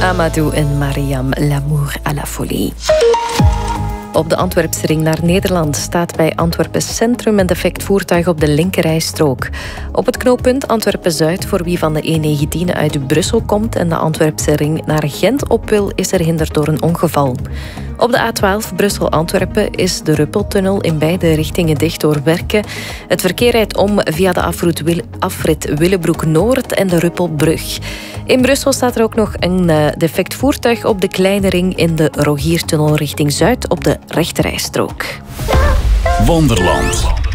Amadou en Mariam, L'amour à la folie. Op de Antwerpse ring naar Nederland staat bij Antwerpen Centrum een defect voertuig op de linkerrijstrook. Op het knooppunt Antwerpen-Zuid, voor wie van de E19 uit Brussel komt en de Antwerpse ring naar Gent op wil, is er hinder door een ongeval. Op de A12 Brussel-Antwerpen is de Ruppeltunnel in beide richtingen dicht door werken. Het verkeer rijdt om via de afrit Willebroek-Noord en de Ruppelbrug. In Brussel staat er ook nog een defect voertuig op de kleine ring in de Rogiertunnel richting Zuid op de rechterrijstrook. Wonderland.